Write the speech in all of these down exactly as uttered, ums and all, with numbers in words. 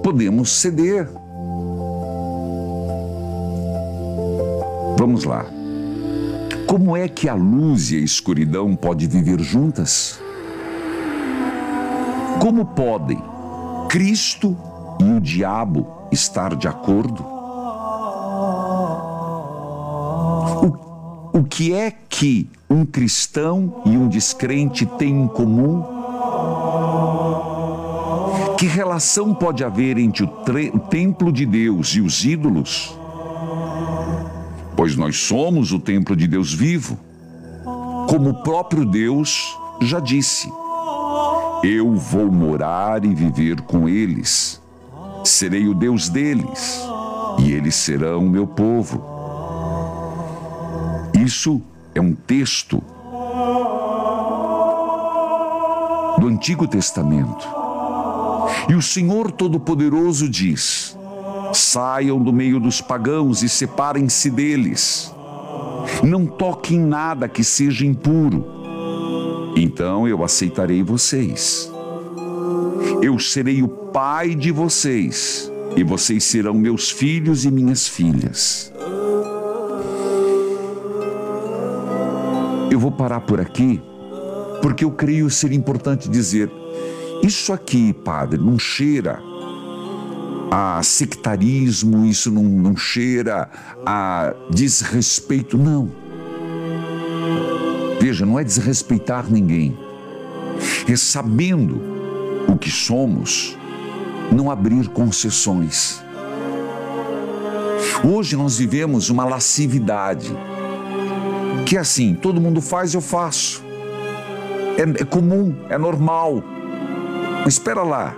podemos ceder. Vamos lá. Como é que a luz e a escuridão podem viver juntas? Como podem Cristo e o diabo estar de acordo? O, o que é que um cristão e um descrente têm em comum? Que relação pode haver entre o, tre- o templo de Deus e os ídolos? Pois nós somos o templo de Deus vivo, como o próprio Deus já disse: eu vou morar e viver com eles, serei o Deus deles, e eles serão o meu povo. Isso é um texto do Antigo Testamento. E o Senhor Todo-Poderoso diz: saiam do meio dos pagãos e separem-se deles. Não toquem nada que seja impuro. Então eu aceitarei vocês. Eu serei o pai de vocês, e vocês serão meus filhos e minhas filhas. Eu vou parar por aqui, porque eu creio ser importante dizer: isso aqui, padre, não cheira a sectarismo, isso não, não cheira a desrespeito, não. Veja, não é desrespeitar ninguém, é, sabendo o que somos, não abrir concessões. Hoje nós vivemos uma lascividade, que é assim: todo mundo faz, eu faço. É, é comum, é normal. Mas espera lá.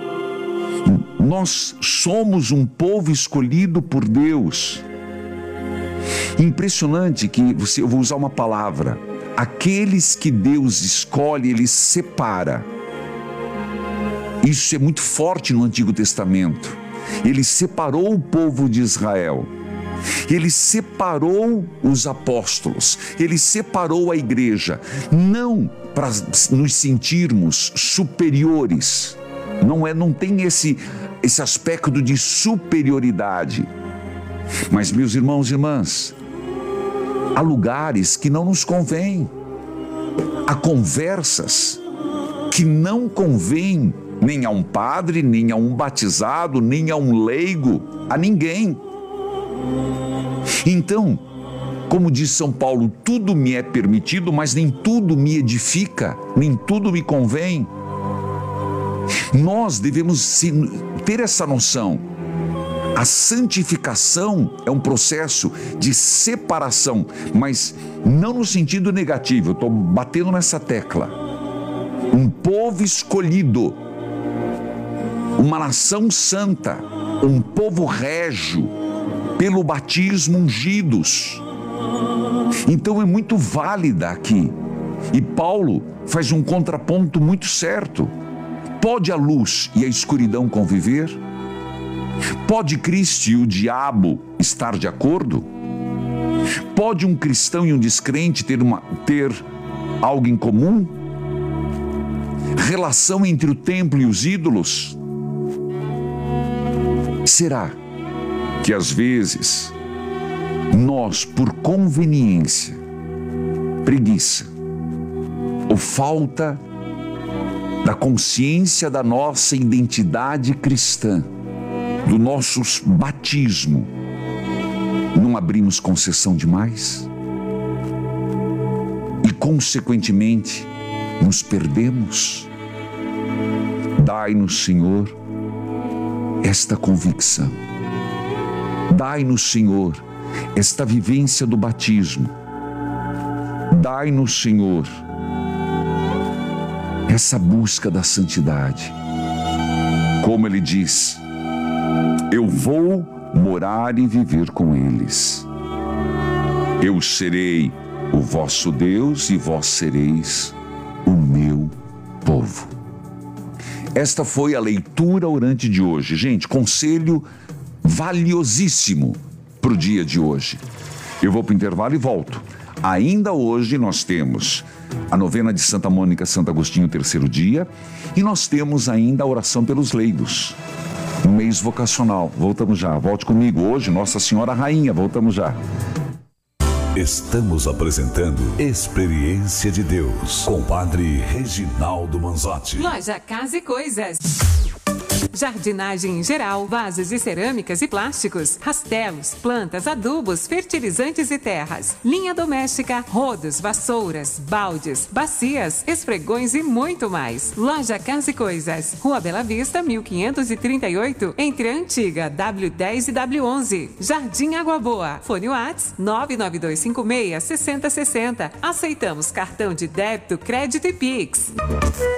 Nós somos um povo escolhido por Deus. Impressionante que, você, eu vou usar uma palavra, aqueles que Deus escolhe, Ele separa. Isso é muito forte no Antigo Testamento. Ele separou o povo de Israel. Ele separou os apóstolos. Ele separou a igreja. Não para nos sentirmos superiores. Não é, não tem esse, esse aspecto de superioridade. Mas, meus irmãos e irmãs, há lugares que não nos convém. Há conversas que não convêm nem a um padre, nem a um batizado, nem a um leigo, a ninguém. Então, como diz São Paulo, tudo me é permitido, mas nem tudo me edifica, nem tudo me convém. Nós devemos ter essa noção. A santificação é um processo de separação, mas não no sentido negativo. Eu estou batendo nessa tecla. Um povo escolhido, uma nação santa, um povo régio, pelo batismo ungidos. Então é muito válida aqui. E Paulo faz um contraponto muito certo. Pode a luz e a escuridão conviver? Pode Cristo e o diabo estar de acordo? Pode um cristão e um descrente ter, uma, ter algo em comum? Relação entre o templo e os ídolos? Será que às vezes nós, por conveniência, preguiça ou falta da consciência da nossa identidade cristã, do nosso batismo, não abrimos concessão demais? E, consequentemente, nos perdemos? Dai-nos, Senhor, esta convicção. Dai-nos, Senhor, esta vivência do batismo. Dai-nos, Senhor, essa busca da santidade. Como Ele diz: eu vou morar e viver com eles. Eu serei o vosso Deus e vós sereis o meu povo. Esta foi a leitura orante de hoje. Gente, conselho valiosíssimo para o dia de hoje. Eu vou para o intervalo e volto. Ainda hoje nós temos a novena de Santa Mônica, Santo Agostinho, terceiro dia, e nós temos ainda a oração pelos leigos. um mês vocacional. Voltamos já. Volte comigo. Hoje, Nossa Senhora Rainha. Voltamos já. Estamos apresentando Experiência de Deus com o Padre Reginaldo Manzotti. Loja Casa e Coisas. Jardinagem em geral, vasos de cerâmicas e plásticos, rastelos, plantas, adubos, fertilizantes e terras. Linha doméstica, rodos, vassouras, baldes, bacias, esfregões e muito mais. Loja Casa e Coisas. Rua Bela Vista, mil quinhentos e trinta e oito, entre a antiga W dez e W onze. Jardim Água Boa. Fone Whats nove nove dois cinco seis, seis zero seis zero. Aceitamos cartão de débito, crédito e Pix.